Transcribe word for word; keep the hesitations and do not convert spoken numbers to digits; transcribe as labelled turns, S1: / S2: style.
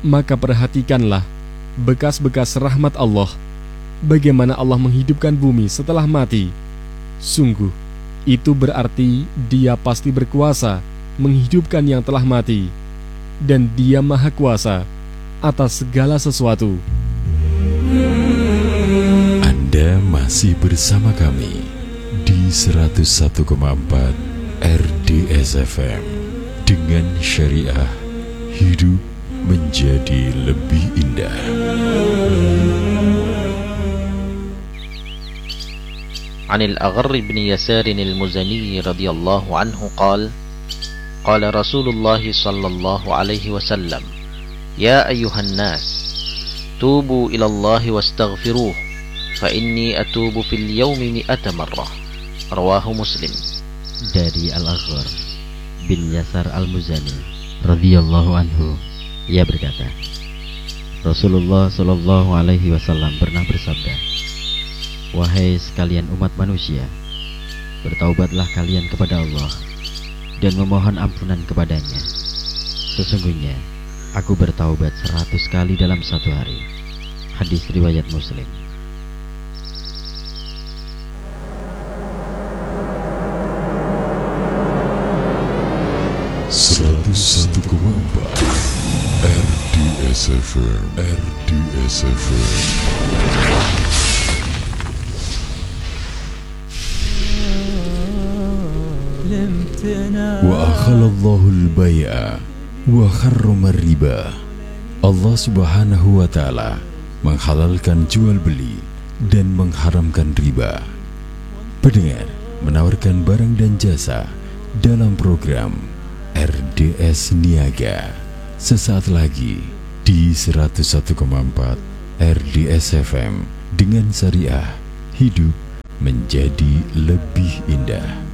S1: maka perhatikanlah bekas-bekas rahmat Allah. Bagaimana Allah menghidupkan bumi setelah mati. Sungguh, itu berarti Dia pasti berkuasa menghidupkan yang telah mati, dan Dia Maha Kuasa atas segala sesuatu.
S2: Anda masih bersama kami di seratus satu koma empat R D S F M. Dengan syariah, hidup menjadi lebih indah.
S3: عن الأغر بن يسار المزني رضي الله عنه قال قال رسول الله صلى الله عليه وسلم يا أيها الناس توبوا إلى الله واستغفروه فإني أتوب في اليوم مئة مرة رواه مسلم.
S4: Dari Al-Aghr bin Yasar Al-Muzani radhiyallahu anhu, ia berkata, Rasulullah Shallallahu alaihi wasallam pernah bersabda, wahai sekalian umat manusia, bertaubatlah kalian kepada Allah dan memohon ampunan kepadanya. Sesungguhnya aku bertaubat seratus kali dalam satu hari. Hadis riwayat Muslim.
S2: seratus satu koma empat R D S F M, R D S F M. Wa akhalallahu al-bai'a wa harrama riba. Allah Subhanahu wa ta'ala menghalalkan jual beli dan mengharamkan riba. Pendengar menawarkan barang dan jasa dalam program R D S Niaga sesaat lagi di seratus satu koma empat R D S F M. Dengan syariah, hidup menjadi lebih indah.